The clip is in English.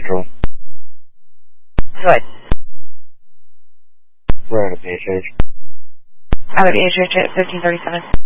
Control. Good. We're out of BHH. Out of HH at 1537.